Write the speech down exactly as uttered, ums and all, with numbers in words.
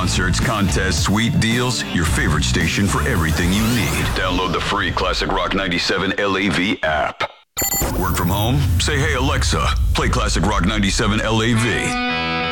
Concerts, contests, sweet deals, your favorite station for everything you need. Download the free Classic Rock ninety-seven L A V app. Work from home? Say, hey, Alexa, play Classic Rock ninety-seven L A V.